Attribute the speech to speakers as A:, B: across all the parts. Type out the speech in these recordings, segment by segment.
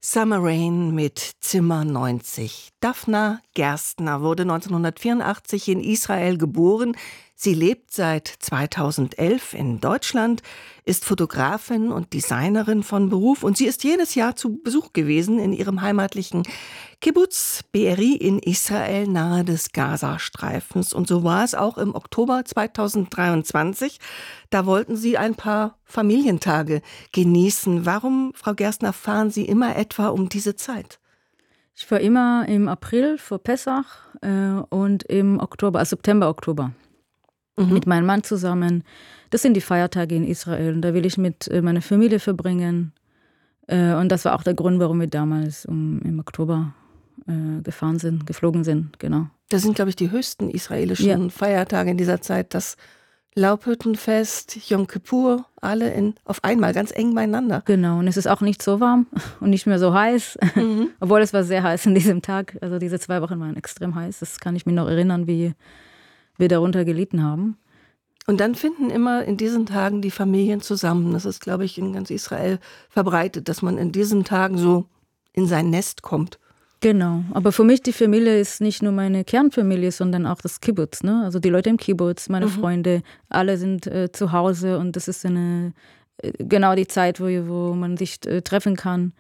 A: Summer Rain mit Zimmer 90. Daphna Gerstner wurde 1984 in Israel geboren. Sie lebt seit 2011 in Deutschland, ist Fotografin und Designerin von Beruf und sie ist jedes Jahr zu Besuch gewesen in ihrem heimatlichen Kibbuz Be'eri in Israel nahe des Gazastreifens. Und so war es auch im Oktober 2023. Da wollten Sie ein paar Familientage genießen. Warum, Frau Gerstner, fahren Sie immer etwa um diese Zeit?
B: Ich fahre immer im April vor Pessach und im Oktober, also September, Oktober. Mit meinem Mann zusammen. Das sind die Feiertage in Israel und da will ich mit meiner Familie verbringen. Und das war auch der Grund, warum wir damals im Oktober geflogen sind, genau.
A: Das sind, glaube ich, die höchsten israelischen Feiertage in dieser Zeit. Das Laubhüttenfest, Yom Kippur, alle auf einmal, ganz eng beieinander.
B: Genau, und es ist auch nicht so warm und nicht mehr so heiß, obwohl es war sehr heiß an diesem Tag. Also diese 2 Wochen waren extrem heiß, das kann ich mich noch erinnern, wie wir darunter gelitten haben.
A: Und dann finden immer in diesen Tagen die Familien zusammen. Das ist, glaube ich, in ganz Israel verbreitet, dass man in diesen Tagen so in sein Nest kommt.
B: Genau, aber für mich die Familie ist nicht nur meine Kernfamilie, sondern auch das Kibbutz, ne? Also die Leute im Kibbutz, meine Freunde, alle sind zu Hause und das ist genau die Zeit, wo man sich treffen kann.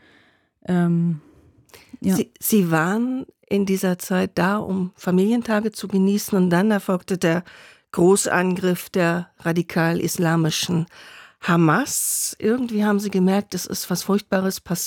B: Ja.
A: Sie waren in dieser Zeit da, um Familientage zu genießen und dann erfolgte der Großangriff der radikal-islamischen Hamas. Irgendwie haben Sie gemerkt, es ist was Furchtbares passiert.